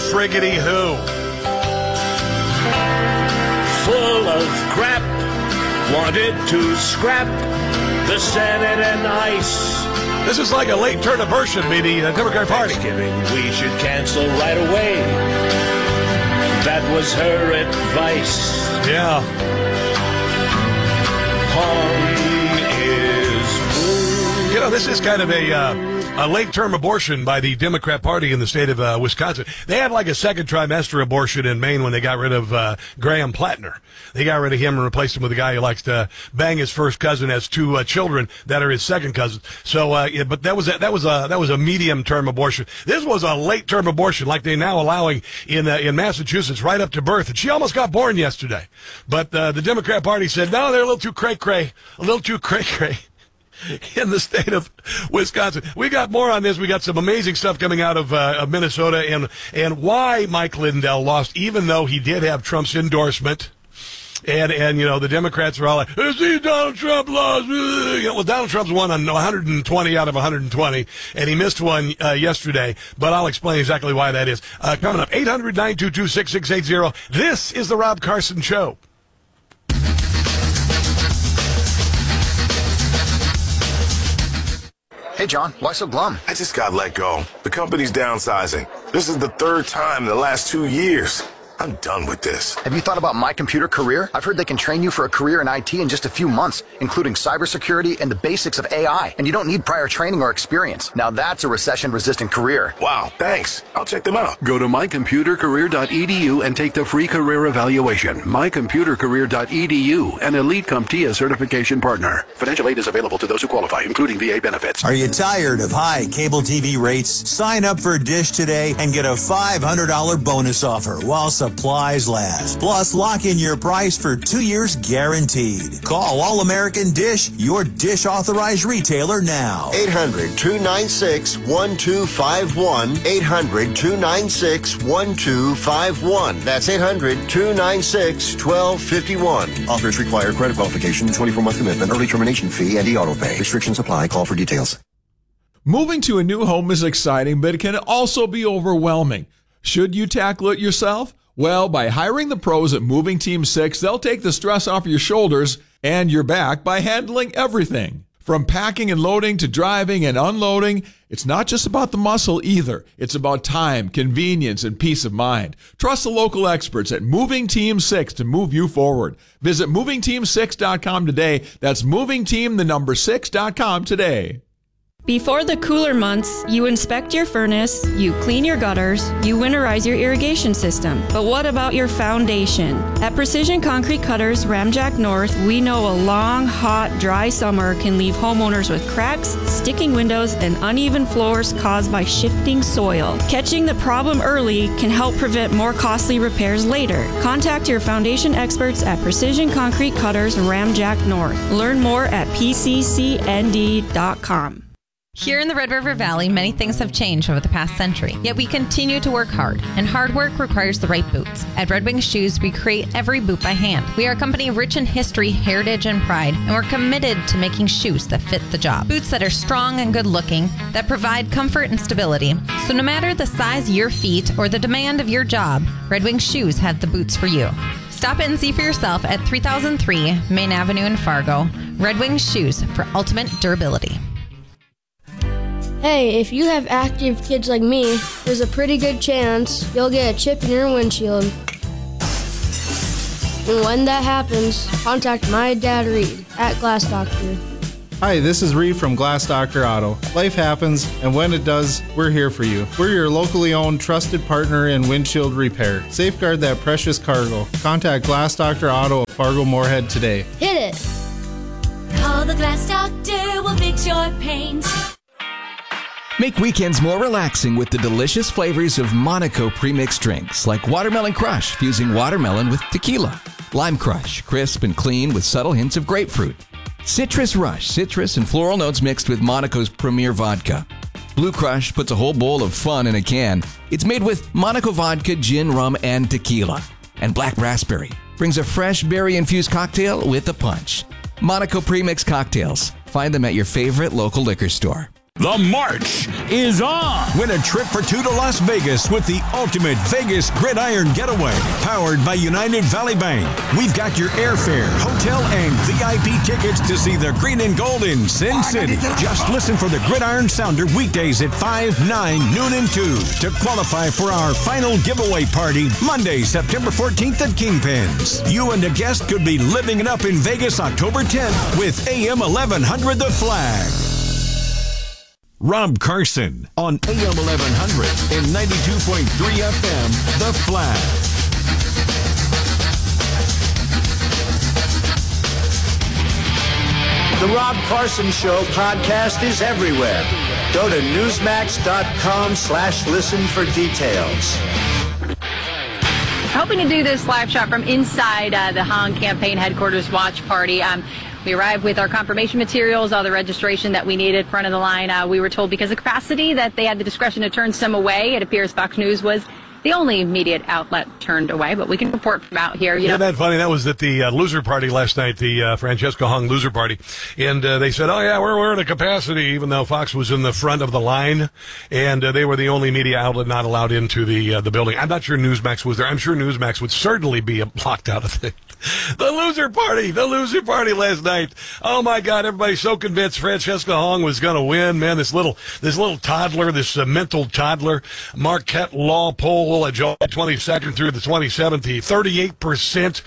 friggity who. Full of crap, wanted to scrap the Senate and ICE. This is like a late turn abortion meeting at the Democrat Party. Thanksgiving we should cancel right away. That was her advice. Yeah. Hung is blue. You know, this is kind of a late-term abortion by the Democrat Party in the state of Wisconsin. They had like a second trimester abortion in Maine when they got rid of Graham Plattner. They got rid of him and replaced him with a guy who likes to bang his first cousin, has two children that are his second cousins. So, but that was a medium-term abortion. This was a late-term abortion, like they're now allowing in Massachusetts, right up to birth. And she almost got born yesterday, but the Democrat Party said no, they're a little too cray-cray, in the state of Wisconsin. We got more on this. We got some amazing stuff coming out of Minnesota and why Mike Lindell lost, even though he did have Trump's endorsement. And you know, the Democrats are all like, see, Donald Trump lost. You know, well, Donald Trump's won on 120 out of 120, and he missed one yesterday. But I'll explain exactly why that is. Coming up, 800-922-6680. This is the Rob Carson Show. Hey, John, why so glum? I just got let go. The company's downsizing. This is the third time in the last 2 years. I'm done with this. Have you thought about My Computer Career? I've heard they can train you for a career in IT in just a few months, including cybersecurity and the basics of AI. And you don't need prior training or experience. Now that's a recession-resistant career. Wow, thanks. I'll check them out. Go to mycomputercareer.edu and take the free career evaluation. mycomputercareer.edu, an Elite CompTIA certification partner. Financial aid is available to those who qualify, including VA benefits. Are you tired of high cable TV rates? Sign up for Dish today and get a $500 bonus offer while supplies last. Plus, lock in your price for 2 years guaranteed. Call All American Dish, your Dish authorized retailer now. 800-296-1251. 800-296-1251. That's 800-296-1251. Offers require credit qualification, 24-month commitment, early termination fee, and e-auto pay. Restrictions apply. Call for details. Moving to a new home is exciting, but it can also be overwhelming. Should you tackle it yourself? Well, by hiring the pros at Moving Team 6, they'll take the stress off your shoulders and your back by handling everything. From packing and loading to driving and unloading, it's not just about the muscle either. It's about time, convenience, and peace of mind. Trust the local experts at Moving Team 6 to move you forward. Visit MovingTeam6.com today. That's MovingTeam6.com today. Before the cooler months, you inspect your furnace, you clean your gutters, you winterize your irrigation system. But what about your foundation? At Precision Concrete Cutters, Ramjack North, we know a long, hot, dry summer can leave homeowners with cracks, sticking windows, and uneven floors caused by shifting soil. Catching the problem early can help prevent more costly repairs later. Contact your foundation experts at Precision Concrete Cutters, Ramjack North. Learn more at pccnd.com. Here in the Red River Valley, many things have changed over the past century, yet we continue to work hard, and hard work requires the right boots. At Red Wing Shoes, we create every boot by hand. We are a company rich in history, heritage, and pride, and we're committed to making shoes that fit the job. Boots that are strong and good-looking, that provide comfort and stability. So no matter the size of your feet or the demand of your job, Red Wing Shoes have the boots for you. Stop in and see for yourself at 3003 Main Avenue in Fargo. Red Wing Shoes for ultimate durability. Hey, if you have active kids like me, there's a pretty good chance you'll get a chip in your windshield. And when that happens, contact my dad Reed at Glass Doctor. Hi, this is Reed from Glass Doctor Auto. Life happens, and when it does, we're here for you. We're your locally owned, trusted partner in windshield repair. Safeguard that precious cargo. Contact Glass Doctor Auto of Fargo Moorhead today. Hit it! Call the Glass Doctor, we'll fix your paint. Make weekends more relaxing with the delicious flavors of Monaco premixed drinks like Watermelon Crush, fusing watermelon with tequila. Lime Crush, crisp and clean with subtle hints of grapefruit. Citrus Rush, citrus and floral notes mixed with Monaco's premier vodka. Blue Crush puts a whole bowl of fun in a can. It's made with Monaco vodka, gin, rum, and tequila. And Black Raspberry brings a fresh berry-infused cocktail with a punch. Monaco premixed cocktails. Find them at your favorite local liquor store. The march is on. Win a trip for two to Las Vegas with the ultimate Vegas Gridiron Getaway, powered by United Valley Bank. We've got your airfare, hotel, and VIP tickets to see the green and gold in Sin City. Just listen for the Gridiron Sounder weekdays at 5, 9, noon, and 2 to qualify for our final giveaway party Monday, September 14th at Kingpins. You and a guest could be living it up in Vegas October 10th with AM 1100 The Flag. Rob Carson on AM 1100 and 92.3 FM, The Flag. The Rob Carson Show podcast is everywhere. Go to Newsmax.com/listen for details. Hoping to do this live shot from inside the Hong campaign headquarters watch party. We arrived with our confirmation materials, all the registration that we needed, front of the line. We were told because of capacity that they had the discretion to turn some away. It appears Fox News was the only media outlet turned away, but we can report from out here. Isn't that funny? That was at the loser party last night, the Francesca Hong loser party. And they said, oh, yeah, we're at a capacity, even though Fox was in the front of the line. And they were the only media outlet not allowed into the building. I'm not sure Newsmax was there. I'm sure Newsmax would certainly be blocked out of it. The loser party last night. Oh my God, everybody's so convinced Francesca Hong was going to win. Man, this little toddler, this mental toddler, Marquette Law poll, July 22nd through the 27th, the 38%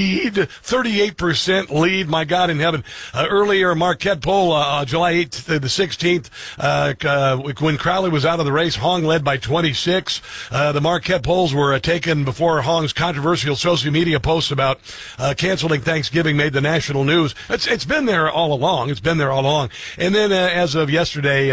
lead. My God in heaven. Earlier, Marquette poll, July 8th to the 16th, when Crowley was out of the race, Hong led by 26. The Marquette polls were taken before Hong's controversial social media posts about canceling Thanksgiving made the national news. It's been there all along. And then as of yesterday,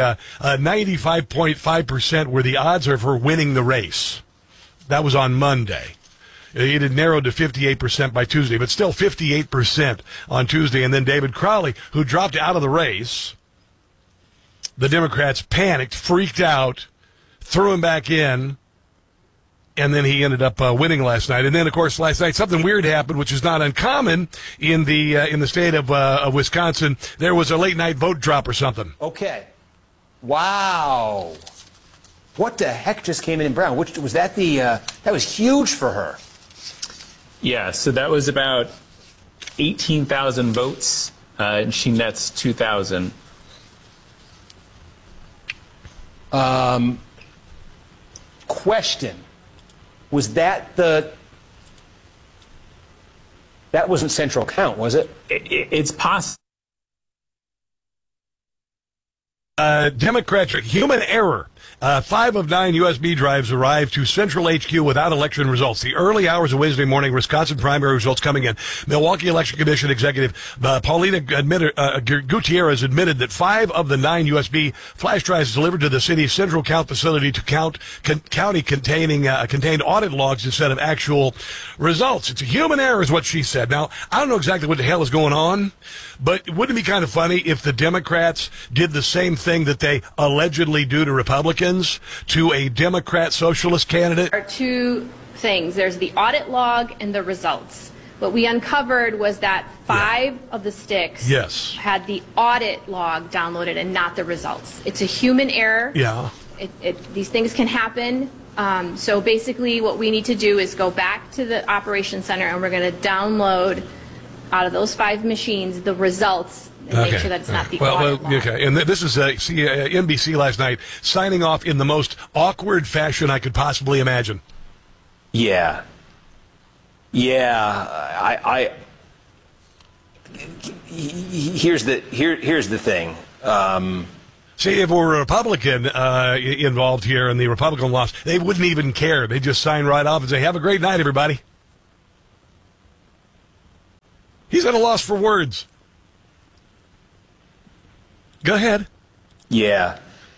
95.5% were the odds are for winning the race. That was on Monday. It had narrowed to 58% by Tuesday, but still 58% on Tuesday. And then David Crowley, who dropped out of the race, the Democrats panicked, freaked out, threw him back in. And then he ended up winning last night. And then, of course, last night something weird happened, which is not uncommon in the state of Wisconsin. There was a late night vote drop or something. Okay. Wow. What the heck just came in Brown? Which was that? That was huge for her. Yeah. So that was about 18,000 votes, and she nets 2,000. Question. Was that that wasn't central count, was it? It's possible. Democrats, human error. 5 of 9 USB drives arrived to Central HQ without election results. The early hours of Wednesday morning, Wisconsin primary results coming in. Milwaukee Election Commission executive Paulina Gutierrez admitted that 5 of the 9 USB flash drives delivered to the city's central count facility to county contained audit logs instead of actual results. It's a human error is what she said. Now, I don't know exactly what the hell is going on, but wouldn't it be kind of funny if the Democrats did the same thing that they allegedly do to Republicans to a Democrat socialist candidate? There are two things. There's the audit log and the results. What we uncovered was that 5 of the sticks had the audit log downloaded and not the results. It's a human error. Yeah. These things can happen. So basically what we need to do is go back to the operations center and we're going to download out of those 5 machines the results and make sure that it's not the audit log. Okay, and this is NBC last night signing off in the most awkward fashion I could possibly imagine. Yeah. Here's the thing. See, if we're a Republican involved here and the Republican lost, they wouldn't even care. They'd just sign right off and say, have a great night, everybody. He's at a loss for words. Go ahead. Yeah.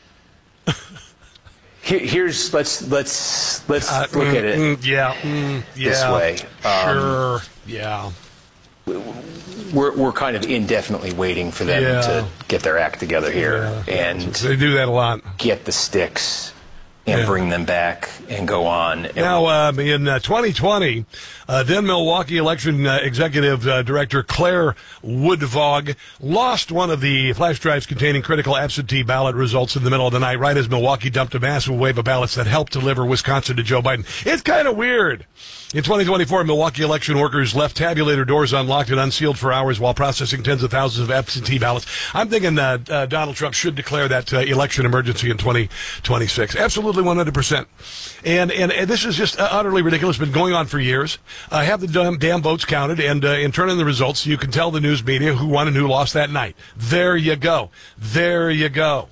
Here's let's look at it. This way. Sure. Yeah. We're kind of indefinitely waiting for them to get their act together here, and they do that a lot. Get the sticks and bring them back and go on. Now, in 2020, then Milwaukee election executive director Claire Woodvog lost one of the flash drives containing critical absentee ballot results in the middle of the night, right as Milwaukee dumped a massive wave of ballots that helped deliver Wisconsin to Joe Biden. It's kind of weird. In 2024, Milwaukee election workers left tabulator doors unlocked and unsealed for hours while processing tens of thousands of absentee ballots. I'm thinking Donald Trump should declare that election emergency in 2026. Absolutely 100%. And this is just utterly ridiculous. It's been going on for years. Have the damn votes counted and turn in the results so you can tell the news media who won and who lost that night. There you go. There you go.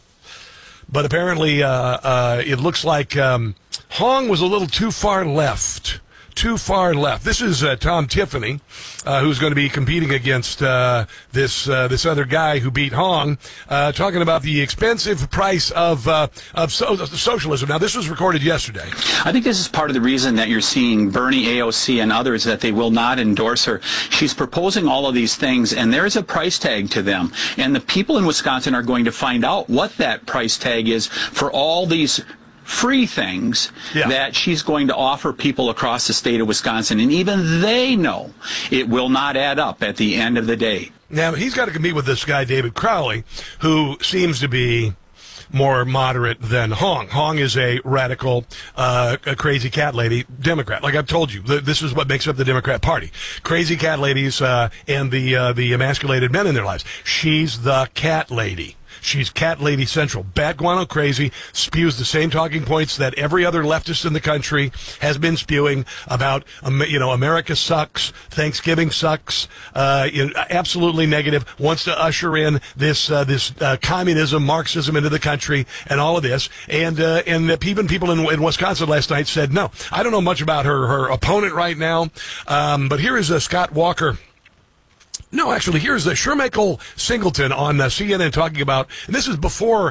But apparently it looks like Hong was a little too far left. Too far left. This is Tom Tiffany, who's going to be competing against this other guy who beat Hong, talking about the expensive price of socialism. Now, this was recorded yesterday. I think this is part of the reason that you're seeing Bernie, AOC, and others that they will not endorse her. She's proposing all of these things, and there's a price tag to them. And the people in Wisconsin are going to find out what that price tag is for all these free things that she's going to offer people across the state of Wisconsin, and even they know it will not add up at the end of the day. Now, he's got to compete with this guy, David Crowley, who seems to be more moderate than Hong. Hong is a radical, a crazy cat lady Democrat. Like I've told you, this is what makes up the Democrat Party. Crazy cat ladies and the emasculated men in their lives. She's the cat lady. She's cat lady central. Bat guano crazy, spews the same talking points that every other leftist in the country has been spewing about, America sucks, Thanksgiving sucks, absolutely negative, wants to usher in this communism, Marxism into the country and all of this. And even people in Wisconsin last night said, no, I don't know much about her opponent right now. But here is Scott Walker. No, actually, here's Shermichael Singleton on CNN talking about, and this is before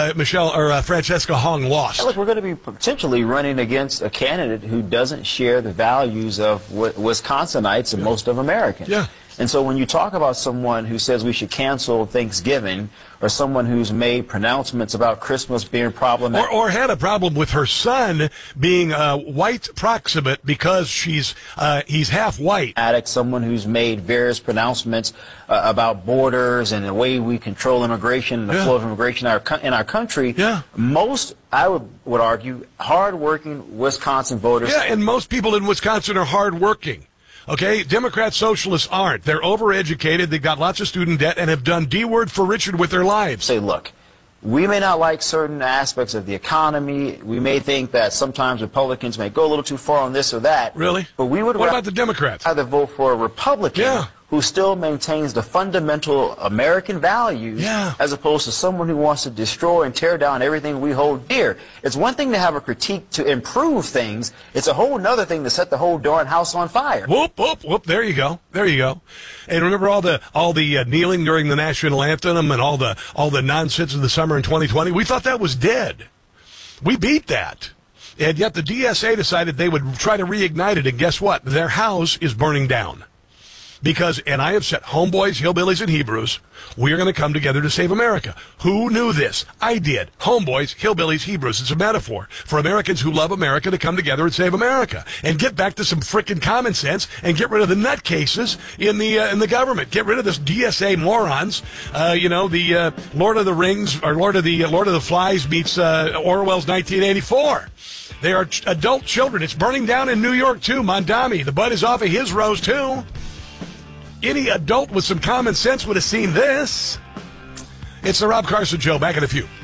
Francesca Hong lost. Look, we're going to be potentially running against a candidate who doesn't share the values of Wisconsinites and most of Americans. Yeah. And so when you talk about someone who says we should cancel Thanksgiving, or someone who's made pronouncements about Christmas being problematic, or had a problem with her son being white proximate because he's half white. Someone who's made various pronouncements about borders and the way we control immigration and the flow of immigration in our country. Yeah. Most, I would argue, hardworking Wisconsin voters. Yeah, and most people in Wisconsin are hardworking. Okay, Democrat socialists aren't. They're overeducated, they've got lots of student debt, and have done D-word for Richard with their lives. Say, look, we may not like certain aspects of the economy. We may think that sometimes Republicans may go a little too far on this or that. Really? But we would What about the Democrats? Either vote for a Republican who still maintains the fundamental American values as opposed to someone who wants to destroy and tear down everything we hold dear. It's one thing to have a critique to improve things. It's a whole other thing to set the whole darn house on fire. Whoop, whoop, whoop. There you go. There you go. And remember all the kneeling during the national anthem and all the nonsense in the summer in 2020? We thought that was dead. We beat that. And yet the DSA decided they would try to reignite it, and guess what? Their house is burning down. Because, and I have said, homeboys, hillbillies, and Hebrews, we are going to come together to save America. Who knew this? I did. Homeboys, hillbillies, Hebrews. It's a metaphor for Americans who love America to come together and save America. And get back to some frickin' common sense and get rid of the nutcases in the government. Get rid of this DSA morons. The Lord of the Rings, or Lord of the Flies meets Orwell's 1984. They are adult children. It's burning down in New York, too. Mondami, the bud is off of his rose, too. Any adult with some common sense would have seen this. It's the Rob Carson Show. Back in a few.